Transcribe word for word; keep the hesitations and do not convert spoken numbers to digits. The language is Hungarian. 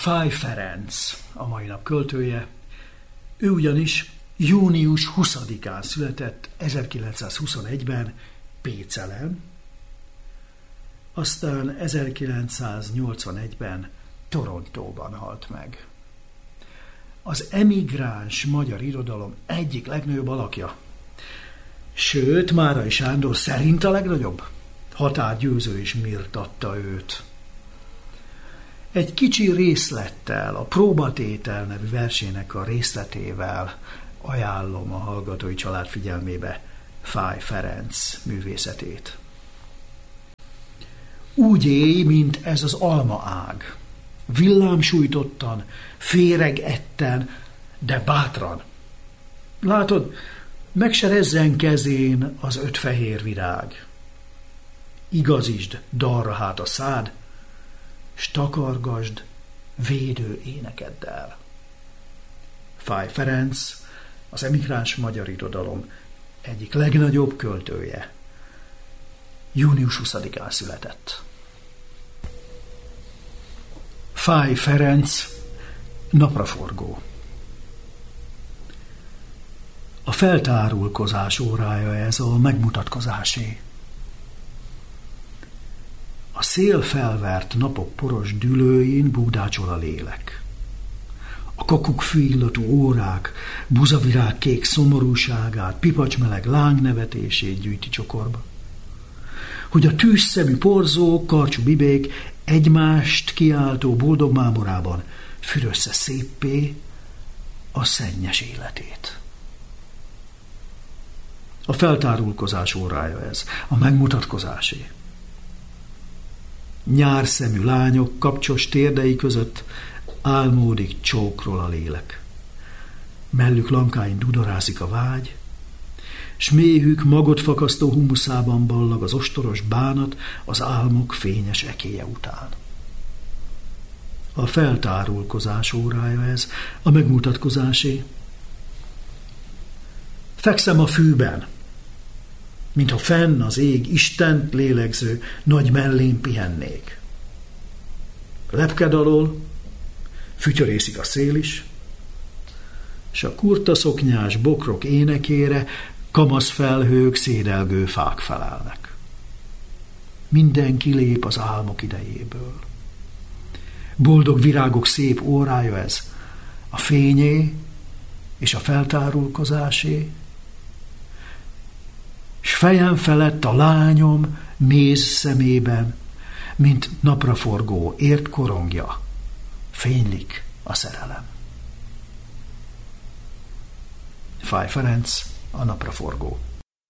Fáy Ferenc a mai nap költője. Ő ugyanis június huszadikán született ezerkilencszázhuszonegyben Pécelen, aztán ezerkilencszáznyolcvanegyben Torontóban halt meg. Az emigráns magyar irodalom egyik legnagyobb alakja. Sőt, Márai Sándor szerint a legnagyobb. Határgyőző is méltatta őt. Egy kicsi részlettel, a Próbatétel nevű versének a részletével ajánlom a hallgatói család figyelmébe Fáy Ferenc művészetét. Úgy élj, mint ez az almaág, villámsújtottan, féregetten, de bátran. Látod, meg se rezzen kezén az öt fehér virág. Igazítsd dalra hát a szád, s takargasd védő énekeddel. Fáy Ferenc, az emigráns magyar irodalom egyik legnagyobb költője. június huszadikán született. Fáy Ferenc, napraforgó. A feltárulkozás órája ez, a megmutatkozásé. A szél felvert napok poros dülőin búdácsol a lélek. A kakukkfű illatú órák buzavirág kék szomorúságát, pipacsmeleg lángnevetését gyűjti csokorba. Hogy a tűzszemű porzók, karcsú bibék egymást kiáltó boldog mámorában fürössze széppé a szennyes életét. A feltárulkozás órája ez, a megmutatkozásé. Nyárszemű lányok kapcsos térdei között álmódik csókról a lélek. Mellük lankáin dudorázik a vágy, s méhük magot fakasztó humuszában ballag az ostoros bánat az álmok fényes ekélye után. A feltárulkozás órája ez, a megmutatkozásé. Fekszem a fűben, mintha fenn az ég Istent lélegző nagy mellén pihennék. Lepked alól fütyörészik a szél is, s a kurta szoknyás bokrok énekére kamasz felhők szédelgő fák felelnek. Mindenki lép az álmok idejéből. Boldog virágok szép órája ez, a fényé és a feltárulkozásé, s fejem felett a lányom méz szemében, mint napraforgó ért korongja, fénylik a szerelem. Fáy Ferenc, a napraforgó.